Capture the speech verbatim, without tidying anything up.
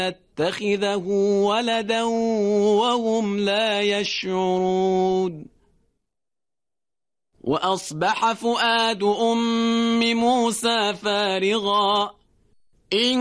يتخذه ولدا وهم لا يشعرون وأصبح فؤاد أم موسى فارغا إن